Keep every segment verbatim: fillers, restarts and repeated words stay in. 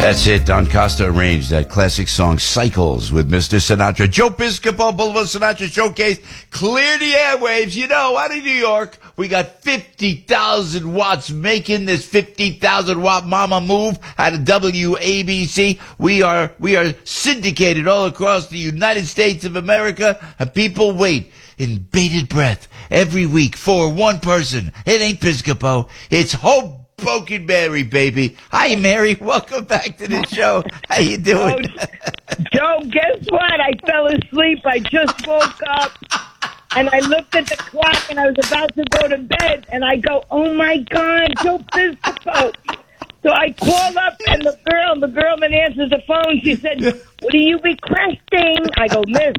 That's it. Don Costa arranged that classic song Cycles with Mister Sinatra. Joe Piscopo, Boulevard Sinatra Showcase. Clear the airwaves. You know, out of New York, we got fifty thousand watts making this fifty thousand watt mama move out of W A B C. We are, we are syndicated all across the United States of America, and people wait in bated breath every week for one person. It ain't Piscopo. It's Hope Spoken Mary, baby. Hi, Mary. Welcome back to the show. How you doing? Oh, Joe, guess what? I fell asleep. I just woke up, and I looked at the clock, and I was about to go to bed, and I go, oh, my God, Joe Piscopo. So I call up, and the girl, the girl that answers the phone, she said, what are you requesting? I go, miss,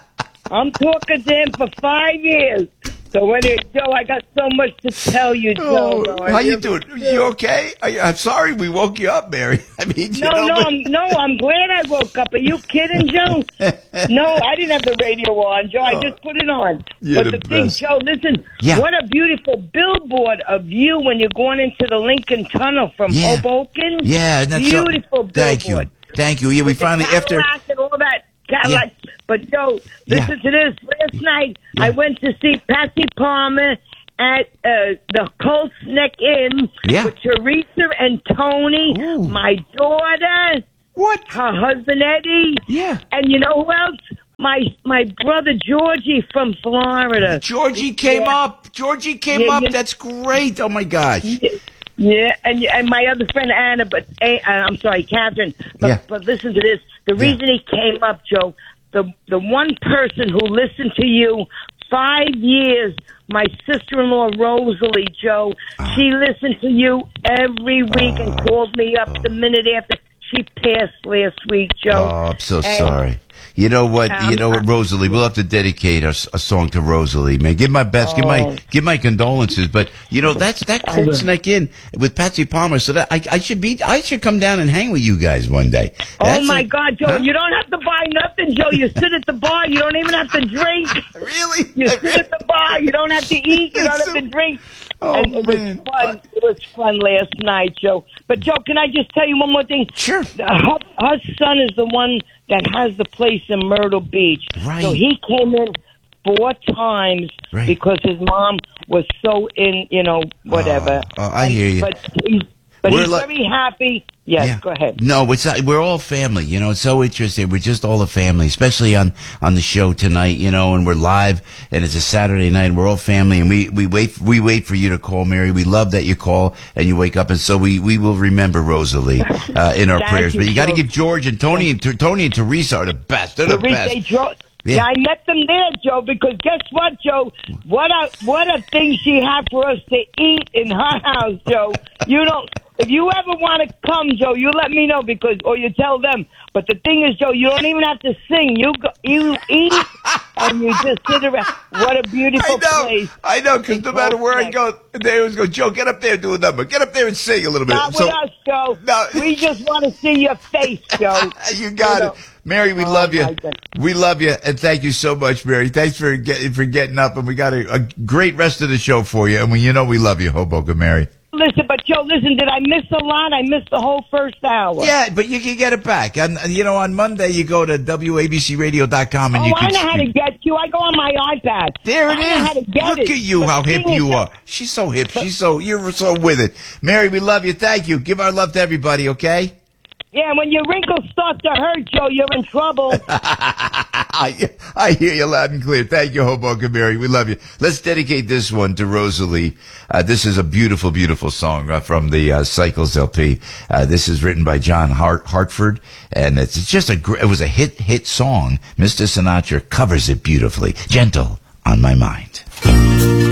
I'm talking to him for five years. So when it, Joe, I got so much to tell you, Joe. Oh, how you doing? You okay? I, I'm sorry we woke you up, Mary. I mean, you no, know, no, but... I'm, no, I'm glad I woke up. Are you kidding, Joe? No, I didn't have the radio on, Joe. I just put it on. You're but the the thing, best. Joe, listen, Yeah. what a beautiful billboard of you when you're going into the Lincoln Tunnel from Yeah. Hoboken. Yeah, that's so- beautiful billboard. Thank you, thank you. Yeah, we With the finally after. Cadillac and all that. Cadillac. But Joe, listen Yeah. to this. Last night Yeah. I went to see Patsy Palmer at uh, the Colts Neck Inn Yeah. with Teresa and Tony, Ooh. my daughter, What? her husband Eddie, Yeah. and you know who else? My my brother Georgie from Florida. Georgie came Yeah. up. Georgie came Yeah, up. yeah. That's great. Oh my gosh. Yeah, and and my other friend Anna, but uh, I'm sorry, Catherine. But, Yeah. but listen to this. The Yeah. reason he came up, Joe, the the one person who listened to you five years, my sister-in-law Rosalie, Joe, Ah. she listened to you every week and called me up the minute after. She passed last week, Joe. Oh, I'm so And- sorry. You know what? Um, you know what, Rosalie? We'll have to dedicate a, a song to Rosalie, man. Give my best. Give my Oh. give my condolences. But you know that's that Colts Neck Inn with Patsy Palmer. So that I, I should be. I should come down and hang with you guys one day. Oh, That's my a- God, Joe, Huh? you don't have to buy nothing, Joe. You sit at the bar. You don't even have to drink. Really? You sit at the bar. You don't have to eat. You don't It's have so- to drink. Oh, and it man. was fun. It was fun last night, Joe. But, Joe, can I just tell you one more thing? Sure. Her, her son is the one that has the place in Myrtle Beach. Right. So he came in four times Right. because his mom was so in, you know, whatever. Oh, oh, I hear you. But he's, but We're he's like- very happy. Yes, Yeah. go ahead. No, it's not, we're all family. You know, it's so interesting. We're just all a family, especially on, on the show tonight, you know, and we're live and it's a Saturday night and we're all family and we, we wait, we wait for you to call, Mary. We love that you call and you wake up. And so we, we will remember Rosalie, uh, in our Thank prayers. you, But you got to Joe. give George and Tony and Tony and Teresa are the best. They're the Maurice, best. they drove. Yeah. Yeah. I met them there, Joe, because guess what, Joe? What a what a thing she had for us to eat in her house, Joe. You don't. If you ever want to come, Joe, you let me know because, or you tell them. But the thing is, Joe, you don't even have to sing. You go, you eat and you just sit around. What a I beautiful know, place. I know, because no matter where I go, they always go, Joe, get up there and do a number. Get up there and sing a little bit. Not So- with us, Joe. No. We just want to see your face, Joe. You got You it. know. Mary, we Oh, love you. my God. We love you, and thank you so much, Mary. Thanks for getting for getting up, and we got a, a great rest of the show for you. And we, you know we love you, Hoboken Mary. Listen, but Joe, listen, did I miss a lot? I missed the whole first hour. Yeah, but you can get it back. And you know, on Monday you go to W A B C radio dot com and Oh, you I can. know how to get you. I go on my iPad. There it I know how to is. get Look it. at you, But how the hip thing is you that- are. She's so hip. She's so you're so with it, Mary. We love you. Thank you. Give our love to everybody. Okay. Yeah, when your wrinkles start to hurt, Joe, you're in trouble. I, I hear you loud and clear. Thank you, Hoboken Mary. We love you. Let's dedicate this one to Rosalie. Uh, this is a beautiful, beautiful song uh, from the uh, Cycles L P. Uh, this is written by John Hart- Hartford, and it's just a gr- it was a hit hit song. Mister Sinatra covers it beautifully. Gentle on My Mind.